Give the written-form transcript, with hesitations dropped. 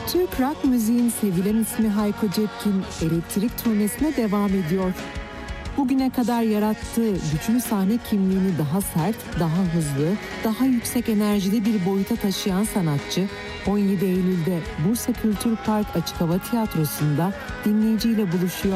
Türk rock müziğin sevilen ismi Hayko Cepkin, elektrik turnesine devam ediyor. Bugüne kadar yarattığı güçlü sahne kimliğini daha sert, daha hızlı, daha yüksek enerjide bir boyuta taşıyan sanatçı, 17 Eylül'de Bursa Kültür Park Açık Hava Tiyatrosu'nda dinleyiciyle buluşuyor.